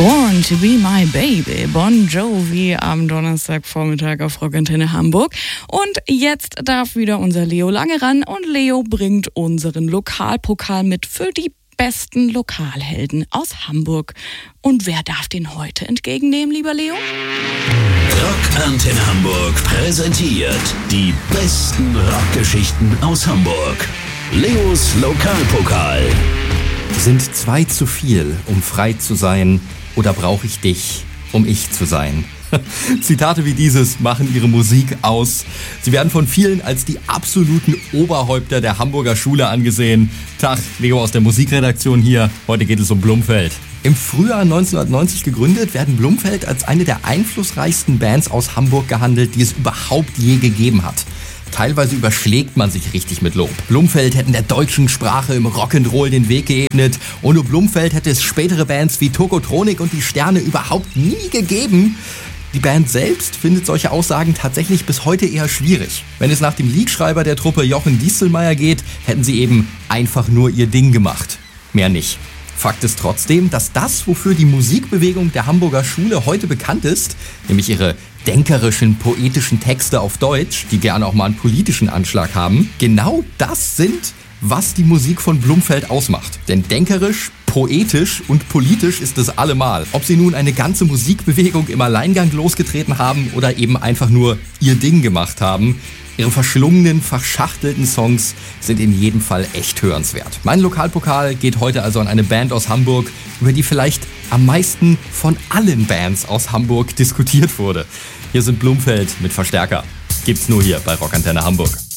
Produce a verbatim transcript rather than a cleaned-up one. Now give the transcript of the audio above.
Born to be my baby, Bon Jovi am Donnerstagvormittag auf Rockantenne Hamburg. Und jetzt darf wieder unser Leo Lange ran und Leo bringt unseren Lokalpokal mit für die besten Lokalhelden aus Hamburg. Und wer darf den heute entgegennehmen, lieber Leo? Rockantenne Hamburg präsentiert die besten Rockgeschichten aus Hamburg. Leos Lokalpokal. Sind zwei zu viel, um frei zu sein, oder brauche ich dich, um ich zu sein? Zitate wie dieses machen ihre Musik aus. Sie werden von vielen als die absoluten Oberhäupter der Hamburger Schule angesehen. Tag, Leo aus der Musikredaktion hier. Heute geht es um Blumfeld. Im Frühjahr neunzehnhundertneunzig gegründet, werden Blumfeld als eine der einflussreichsten Bands aus Hamburg gehandelt, die es überhaupt je gegeben hat. Teilweise überschlägt man sich richtig mit Lob. Blumfeld hätten der deutschen Sprache im Rock'n'Roll den Weg geebnet. Ohne Blumfeld hätte es spätere Bands wie Tokotronik und die Sterne überhaupt nie gegeben. Die Band selbst findet solche Aussagen tatsächlich bis heute eher schwierig. Wenn es nach dem Liedschreiber der Truppe Jochen Diestelmeier geht, hätten sie eben einfach nur ihr Ding gemacht. Mehr nicht. Fakt ist trotzdem, dass das, wofür die Musikbewegung der Hamburger Schule heute bekannt ist, nämlich ihre denkerischen, poetischen Texte auf Deutsch, die gerne auch mal einen politischen Anschlag haben, genau das sind, was die Musik von Blumfeld ausmacht. Denn denkerisch, poetisch und politisch ist es allemal. Ob sie nun eine ganze Musikbewegung im Alleingang losgetreten haben oder eben einfach nur ihr Ding gemacht haben, ihre verschlungenen, verschachtelten Songs sind in jedem Fall echt hörenswert. Mein Lokalpokal geht heute also an eine Band aus Hamburg, über die vielleicht am meisten von allen Bands aus Hamburg diskutiert wurde. Hier sind Blumfeld mit Verstärker. Gibt's nur hier bei Rockantenne Hamburg.